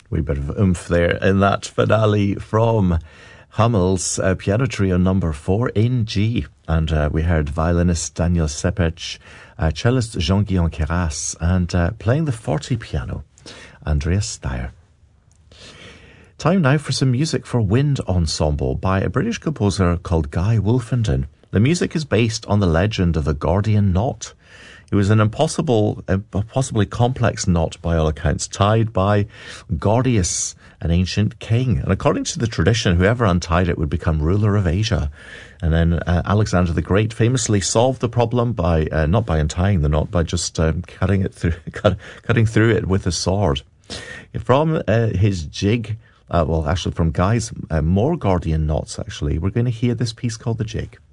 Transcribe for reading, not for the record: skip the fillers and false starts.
Wee bit of oomph there in that finale from Hummel's Piano Trio number 4 in G. And we heard violinist Daniel Sepech, cellist Jean-Guillaume Keras, and playing the forte piano, Andreas Steyer. Time now for some music for wind ensemble by a British composer called Guy Wolfenden. The music is based on the legend of the Gordian knot. It was an impossibly complex knot by all accounts, tied by Gordius, an ancient king. And according to the tradition, whoever untied it would become ruler of Asia. And then Alexander the Great famously solved the problem by not by untying the knot, by just cutting through it with a sword. From his jig, from Guy's more Gordian knots, actually, we're going to hear this piece called The Jig.